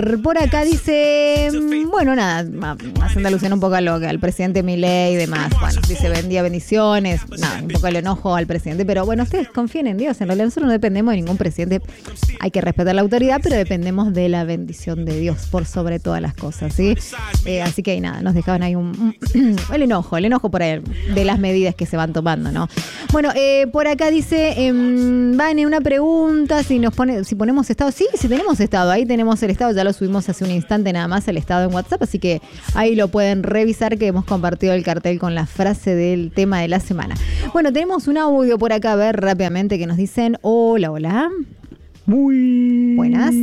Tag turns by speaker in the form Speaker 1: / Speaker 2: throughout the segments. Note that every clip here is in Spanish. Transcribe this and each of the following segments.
Speaker 1: Por acá dice, bueno, nada, haciendo alusión un poco a lo que al presidente Milei y demás. Bueno, dice, bendiciones, nada, un poco el enojo al presidente, pero bueno, ustedes confíen en Dios. En realidad nosotros no dependemos de ningún presidente. Hay que respetar la autoridad, pero dependemos de la bendición de Dios por sobre todas las cosas, ¿sí? Así que nada, nos dejaban ahí el enojo por ahí de las medidas que se van tomando, ¿no? Bueno, por acá dice, Vane, una pregunta, si ponemos estado. Sí, si tenemos estado, ahí tenemos el estado, ya lo subimos hace un instante nada más el estado en WhatsApp, así que ahí lo pueden revisar, que hemos compartido el cartel con la frase del tema de la semana. Bueno, tenemos un audio por acá, a ver rápidamente, que nos dicen, hola.
Speaker 2: Muy
Speaker 1: buenas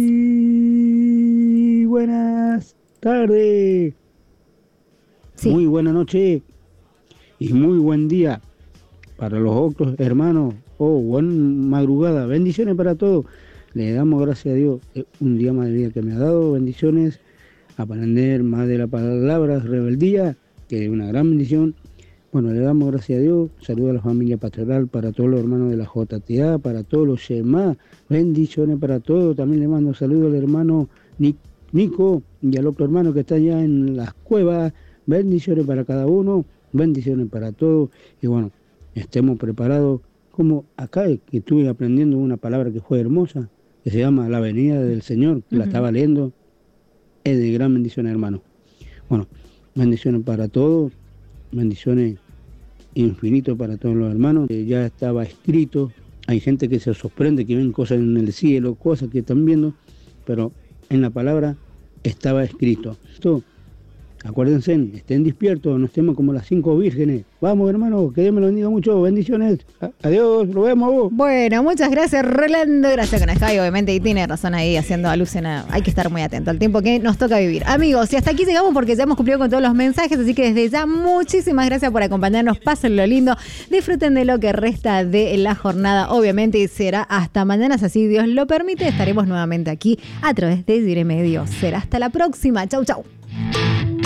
Speaker 2: tardes.
Speaker 1: Sí.
Speaker 2: Muy buena noche y muy buen día para los otros hermanos. Buena madrugada. Bendiciones para todos. Le damos gracias a Dios un día más de vida que me ha dado. Bendiciones. Aprender más de la palabra rebeldía, que es una gran bendición. Bueno, le damos gracias a Dios. Saludos a la familia pastoral, para todos los hermanos de la JTA, para todos los Shema. Bendiciones para todos. También le mando saludos al hermano Nico y al otro hermano que está allá en las cuevas. Bendiciones para cada uno. Bendiciones para todos. Y bueno, estemos preparados. Como acá que estuve aprendiendo una palabra que fue hermosa, que se llama la venida del Señor, que la estaba leyendo, es de gran bendición, hermano. Bueno, bendiciones para todos, bendiciones infinitas para todos los hermanos. Ya estaba escrito, hay gente que se sorprende, que ven cosas en el cielo, cosas que están viendo, pero en la palabra estaba escrito. Esto, acuérdense, estén despiertos, no estemos como las 5 vírgenes. Vamos, hermano, que Dios me lo bendiga mucho. Bendiciones. Adiós, lo vemos.
Speaker 1: Bueno, muchas gracias, Rolando. Gracias con Sky, obviamente, y tiene razón ahí haciendo alusión a... Hay que estar muy atento al tiempo que nos toca vivir. Amigos, y hasta aquí llegamos porque ya hemos cumplido con todos los mensajes, así que desde ya muchísimas gracias por acompañarnos. Pásenlo lindo, disfruten de lo que resta de la jornada, obviamente, y será hasta mañana, si así Dios lo permite. Estaremos nuevamente aquí a través de Diré Medios. Será hasta la próxima. Chau, chau.